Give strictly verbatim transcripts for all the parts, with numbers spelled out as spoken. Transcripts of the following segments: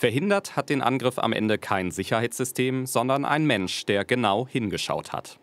Verhindert hat den Angriff am Ende kein Sicherheitssystem, sondern ein Mensch, der genau hingeschaut hat.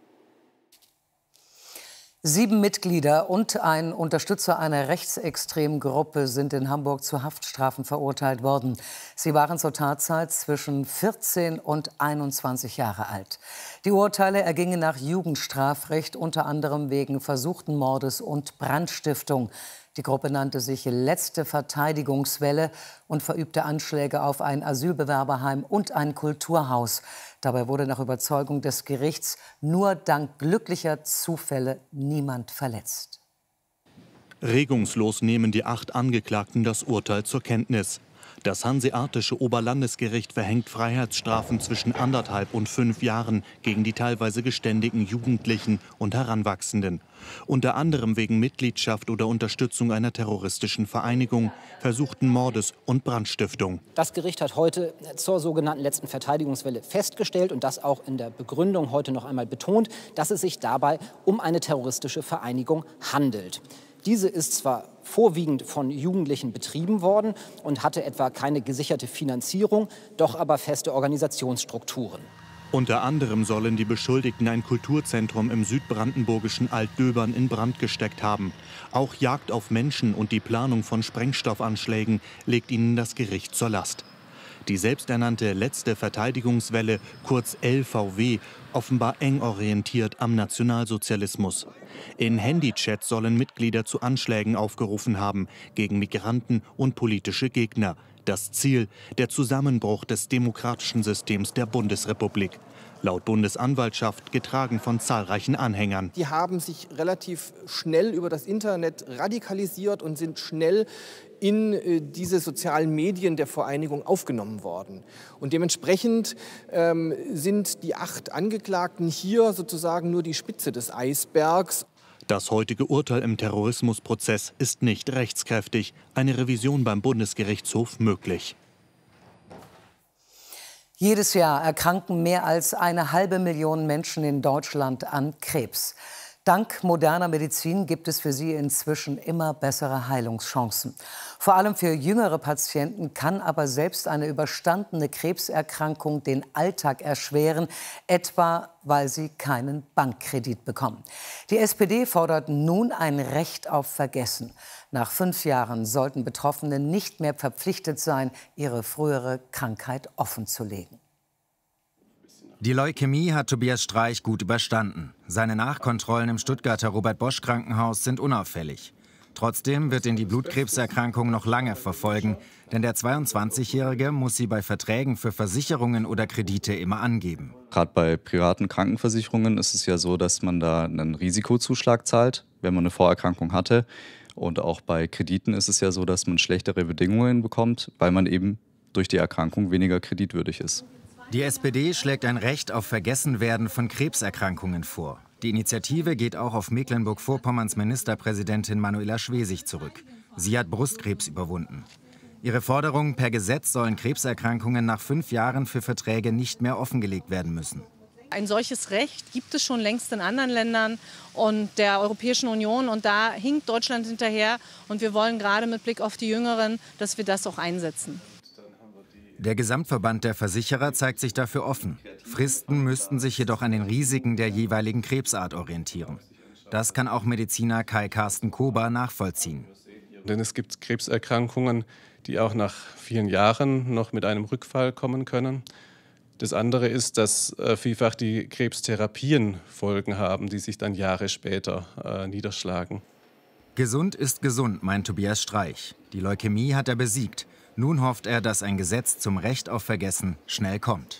Sieben Mitglieder und ein Unterstützer einer rechtsextremen Gruppe sind in Hamburg zu Haftstrafen verurteilt worden. Sie waren zur Tatzeit zwischen vierzehn und einundzwanzig Jahre alt. Die Urteile ergingen nach Jugendstrafrecht, unter anderem wegen versuchten Mordes und Brandstiftung. Die Gruppe nannte sich Letzte Verteidigungswelle und verübte Anschläge auf ein Asylbewerberheim und ein Kulturhaus. Dabei wurde nach Überzeugung des Gerichts nur dank glücklicher Zufälle niemand verletzt. Regungslos nehmen die acht Angeklagten das Urteil zur Kenntnis. Das Hanseatische Oberlandesgericht verhängt Freiheitsstrafen zwischen anderthalb und fünf Jahren gegen die teilweise geständigen Jugendlichen und Heranwachsenden. Unter anderem wegen Mitgliedschaft oder Unterstützung einer terroristischen Vereinigung, versuchten Mordes und Brandstiftung. Das Gericht hat heute zur sogenannten letzten Verteidigungswelle festgestellt und das auch in der Begründung heute noch einmal betont, dass es sich dabei um eine terroristische Vereinigung handelt. Diese ist zwar vorwiegend von Jugendlichen betrieben worden und hatte etwa keine gesicherte Finanzierung, doch aber feste Organisationsstrukturen. Unter anderem sollen die Beschuldigten ein Kulturzentrum im südbrandenburgischen Altdöbern in Brand gesteckt haben. Auch Jagd auf Menschen und die Planung von Sprengstoffanschlägen legt ihnen das Gericht zur Last. Die selbsternannte Letzte Verteidigungswelle, kurz L V W, offenbar eng orientiert am Nationalsozialismus. In Handychats sollen Mitglieder zu Anschlägen aufgerufen haben gegen Migranten und politische Gegner. Das Ziel: der Zusammenbruch des demokratischen Systems der Bundesrepublik. Laut Bundesanwaltschaft getragen von zahlreichen Anhängern. Die haben sich relativ schnell über das Internet radikalisiert und sind schnell in äh, diese sozialen Medien der Vereinigung aufgenommen worden. Und dementsprechend ähm, sind die acht Angeklagten hier sozusagen nur die Spitze des Eisbergs. Das heutige Urteil im Terrorismusprozess ist nicht rechtskräftig. Eine Revision beim Bundesgerichtshof möglich. Jedes Jahr erkranken mehr als eine halbe Million Menschen in Deutschland an Krebs. Dank moderner Medizin gibt es für sie inzwischen immer bessere Heilungschancen. Vor allem für jüngere Patienten kann aber selbst eine überstandene Krebserkrankung den Alltag erschweren, etwa weil sie keinen Bankkredit bekommen. Die S P D fordert nun ein Recht auf Vergessen. Nach fünf Jahren sollten Betroffene nicht mehr verpflichtet sein, ihre frühere Krankheit offenzulegen. Die Leukämie hat Tobias Streich gut überstanden. Seine Nachkontrollen im Stuttgarter Robert-Bosch-Krankenhaus sind unauffällig. Trotzdem wird ihn die Blutkrebserkrankung noch lange verfolgen, denn der zweiundzwanzigjährige muss sie bei Verträgen für Versicherungen oder Kredite immer angeben. Gerade bei privaten Krankenversicherungen ist es ja so, dass man da einen Risikozuschlag zahlt, wenn man eine Vorerkrankung hatte. Und auch bei Krediten ist es ja so, dass man schlechtere Bedingungen bekommt, weil man eben durch die Erkrankung weniger kreditwürdig ist. Die S P D schlägt ein Recht auf Vergessenwerden von Krebserkrankungen vor. Die Initiative geht auch auf Mecklenburg-Vorpommerns Ministerpräsidentin Manuela Schwesig zurück. Sie hat Brustkrebs überwunden. Ihre Forderung: per Gesetz sollen Krebserkrankungen nach fünf Jahren für Verträge nicht mehr offengelegt werden müssen. Ein solches Recht gibt es schon längst in anderen Ländern und der Europäischen Union. Und da hinkt Deutschland hinterher. Und wir wollen gerade mit Blick auf die Jüngeren, dass wir das auch einsetzen. Der Gesamtverband der Versicherer zeigt sich dafür offen. Fristen müssten sich jedoch an den Risiken der jeweiligen Krebsart orientieren. Das kann auch Mediziner Kai Carsten Kober nachvollziehen. Denn es gibt Krebserkrankungen, die auch nach vielen Jahren noch mit einem Rückfall kommen können. Das andere ist, dass äh, vielfach die Krebstherapien Folgen haben, die sich dann Jahre später äh, niederschlagen. Gesund ist gesund, meint Tobias Streich. Die Leukämie hat er besiegt. Nun hofft er, dass ein Gesetz zum Recht auf Vergessen schnell kommt.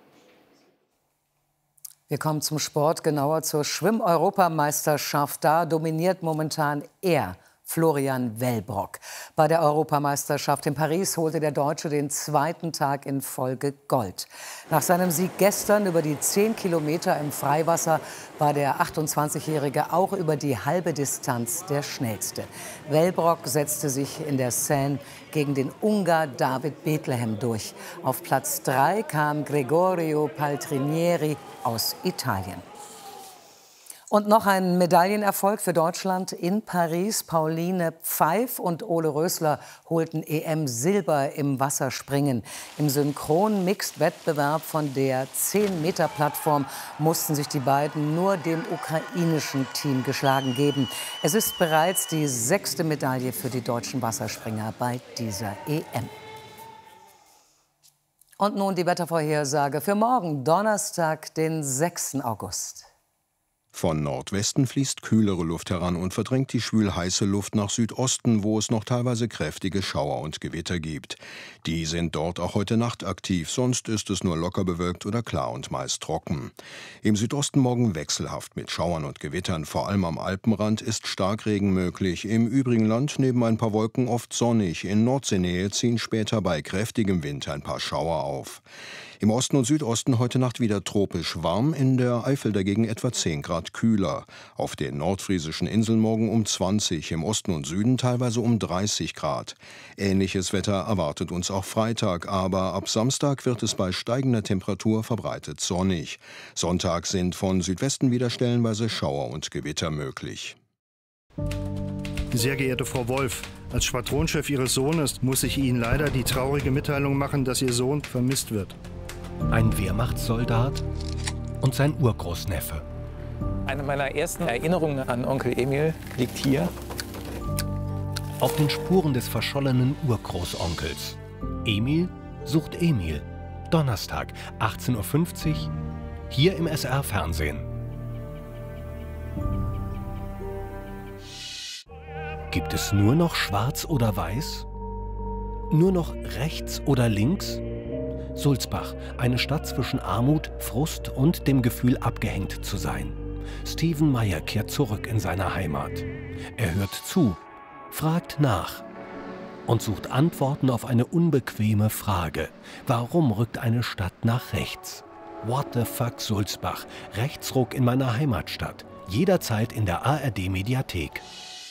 Wir kommen zum Sport, genauer zur Schwimm-Europameisterschaft. Da dominiert momentan er, Florian Wellbrock. Bei der Europameisterschaft in Paris holte der Deutsche den zweiten Tag in Folge Gold. Nach seinem Sieg gestern über die zehn Kilometer im Freiwasser war der achtundzwanzigjährige auch über die halbe Distanz der Schnellste. Wellbrock setzte sich in der Seine gegen den Ungar David Bethlehem durch. Auf Platz drei kam Gregorio Paltrinieri aus Italien. Und noch ein Medaillenerfolg für Deutschland in Paris. Pauline Pfeif und Ole Rösler holten E M-Silber im Wasserspringen. Im Synchron-Mixed-Wettbewerb von der zehn-Meter-Plattform mussten sich die beiden nur dem ukrainischen Team geschlagen geben. Es ist bereits die sechste Medaille für die deutschen Wasserspringer bei dieser E M. Und nun die Wettervorhersage für morgen, Donnerstag, den sechsten August. Von Nordwesten fließt kühlere Luft heran und verdrängt die schwül-heiße Luft nach Südosten, wo es noch teilweise kräftige Schauer und Gewitter gibt. Die sind dort auch heute Nacht aktiv, sonst ist es nur locker bewölkt oder klar und meist trocken. Im Südosten morgen wechselhaft mit Schauern und Gewittern, vor allem am Alpenrand ist Starkregen möglich. Im übrigen Land neben ein paar Wolken oft sonnig. In Nordseenähe ziehen später bei kräftigem Wind ein paar Schauer auf. Im Osten und Südosten heute Nacht wieder tropisch warm, in der Eifel dagegen etwa zehn Grad kühler. Auf den nordfriesischen Inseln morgen um zwanzig, im Osten und Süden teilweise um dreißig Grad. Ähnliches Wetter erwartet uns auch Freitag, aber ab Samstag wird es bei steigender Temperatur verbreitet sonnig. Sonntag sind von Südwesten wieder stellenweise Schauer und Gewitter möglich. Sehr geehrte Frau Wolf, als Schwadronchef Ihres Sohnes muss ich Ihnen leider die traurige Mitteilung machen, dass Ihr Sohn vermisst wird. Ein Wehrmachtssoldat und sein Urgroßneffe. Eine meiner ersten Erinnerungen an Onkel Emil liegt hier. Auf den Spuren des verschollenen Urgroßonkels. Emil sucht Emil. Donnerstag, achtzehn Uhr fünfzig, hier im S R-Fernsehen. Gibt es nur noch schwarz oder weiß? Nur noch rechts oder links? Sulzbach, eine Stadt zwischen Armut, Frust und dem Gefühl, abgehängt zu sein. Steven Meyer kehrt zurück in seine Heimat. Er hört zu, fragt nach und sucht Antworten auf eine unbequeme Frage. Warum rückt eine Stadt nach rechts? What the fuck Sulzbach? Rechtsruck in meiner Heimatstadt. Jederzeit in der A R D-Mediathek.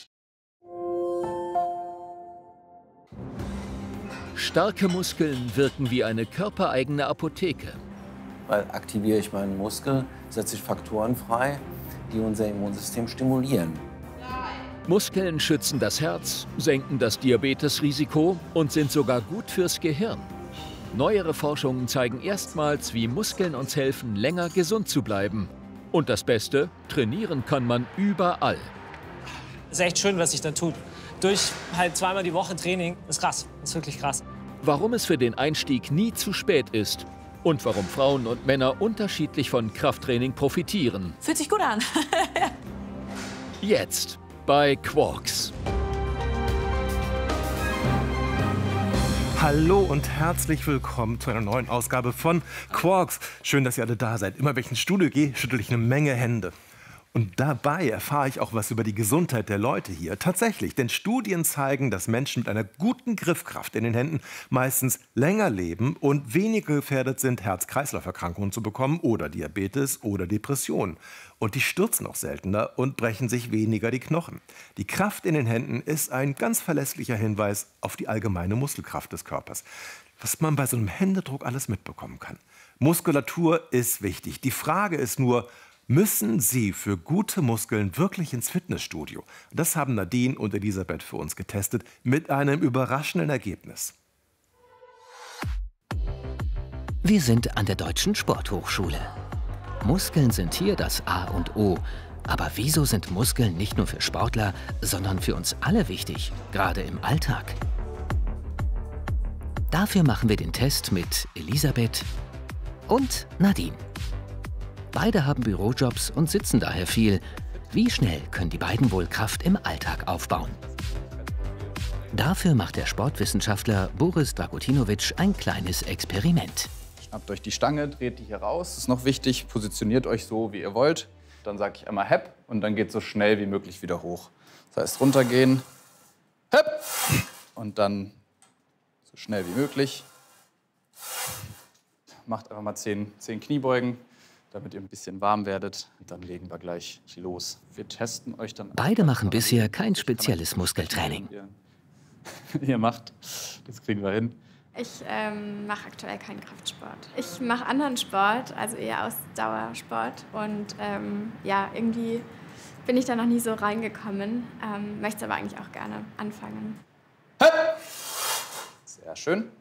Starke Muskeln wirken wie eine körpereigene Apotheke. Weil aktiviere ich meinen Muskel, setze ich Faktoren frei, die unser Immunsystem stimulieren. Muskeln schützen das Herz, senken das Diabetesrisiko und sind sogar gut fürs Gehirn. Neuere Forschungen zeigen erstmals, wie Muskeln uns helfen, länger gesund zu bleiben. Und das Beste, trainieren kann man überall. Es ist echt schön, was sich da tut. Durch halt zweimal die Woche Training ist krass, ist wirklich krass. Warum es für den Einstieg nie zu spät ist und warum Frauen und Männer unterschiedlich von Krafttraining profitieren. Fühlt sich gut an. Jetzt bei Quarks. Hallo und herzlich willkommen zu einer neuen Ausgabe von Quarks. Schön, dass ihr alle da seid. Immer wenn ich ins Studio gehe, schüttel ich eine Menge Hände. Und dabei erfahre ich auch was über die Gesundheit der Leute hier. Tatsächlich, denn Studien zeigen, dass Menschen mit einer guten Griffkraft in den Händen meistens länger leben und weniger gefährdet sind, Herz-Kreislauf-Erkrankungen zu bekommen oder Diabetes oder Depressionen. Und die stürzen auch seltener und brechen sich weniger die Knochen. Die Kraft in den Händen ist ein ganz verlässlicher Hinweis auf die allgemeine Muskelkraft des Körpers. Was man bei so einem Händedruck alles mitbekommen kann. Muskulatur ist wichtig. Die Frage ist nur, müssen Sie für gute Muskeln wirklich ins Fitnessstudio? Das haben Nadine und Elisabeth für uns getestet, mit einem überraschenden Ergebnis. Wir sind an der Deutschen Sporthochschule. Muskeln sind hier das A und O. Aber wieso sind Muskeln nicht nur für Sportler, sondern für uns alle wichtig, gerade im Alltag? Dafür machen wir den Test mit Elisabeth und Nadine. Beide haben Bürojobs und sitzen daher viel. Wie schnell können die beiden wohl Kraft im Alltag aufbauen? Dafür macht der Sportwissenschaftler Boris Dragutinovic ein kleines Experiment. Schnappt euch die Stange, dreht die hier raus. Das ist noch wichtig, positioniert euch so, wie ihr wollt. Dann sage ich einmal Hepp und dann geht so schnell wie möglich wieder hoch. Das heißt runtergehen, Hepp und dann so schnell wie möglich. Macht einfach mal zehn, zehn Kniebeugen, damit ihr ein bisschen warm werdet. Und dann legen wir gleich los. Wir testen euch dann. Beide machen bisher kein spezielles Muskeltraining. Ihr, ihr macht, das kriegen wir hin. Ich ähm, mache aktuell keinen Kraftsport. Ich mache anderen Sport, also eher Ausdauersport. Und ähm, ja, irgendwie bin ich da noch nie so reingekommen, ähm, möchte aber eigentlich auch gerne anfangen. Sehr schön.